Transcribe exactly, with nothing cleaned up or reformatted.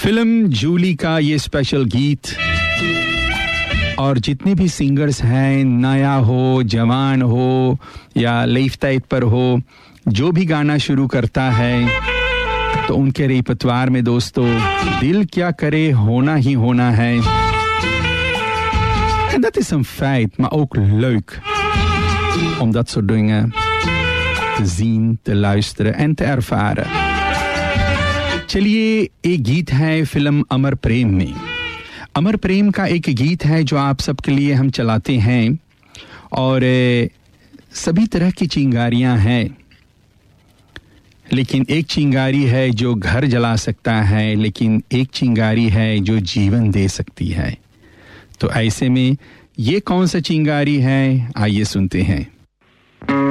Film Jully का ये special गीत और जितने भी सिंगर्स हैं, नया हो, जवान हो या लेफ्टाइट पर हो, जो भी गाना शुरू करता है तो उनके रेपतवार में दोस्तों दिल क्या करे होना ही होना है. En dat is een feit, maar ook leuk om dat soort dingen te zien, te luisteren en te ervaren. चलिए, एक गीत है फिल्म अमर प्रेम में. अमर प्रेम का एक गीत है जो आप सबके लिए हम चलाते हैं और सभी तरह की चिंगारियां हैं, लेकिन एक चिंगारी है जो घर जला सकता है, लेकिन एक चिंगारी है जो जीवन दे सकती है. तो ऐसे में ये कौन सा चिंगारी है, आइए सुनते हैं.